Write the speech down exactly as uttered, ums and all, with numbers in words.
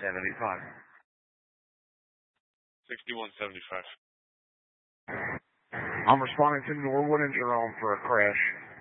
seventy-five. sixty-one seventy-five. I'm responding to Norwood and Jerome for a crash.